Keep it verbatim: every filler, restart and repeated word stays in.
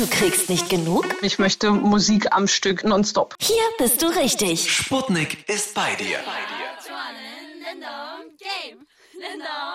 Du kriegst nicht genug? Ich möchte Musik am Stück nonstop. Hier bist du richtig. Sputnik ist bei dir.